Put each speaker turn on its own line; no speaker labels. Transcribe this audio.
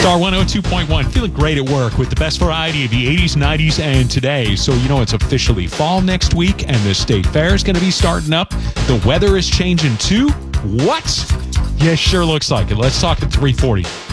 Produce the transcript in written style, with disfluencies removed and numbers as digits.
Star 102.1, feeling great at work with the best variety of the 80s, 90s, and today. So, it's officially fall next week, and the state fair is going to be starting up. The weather is changing too. What? Yeah, sure looks like it. Let's talk at 3:40.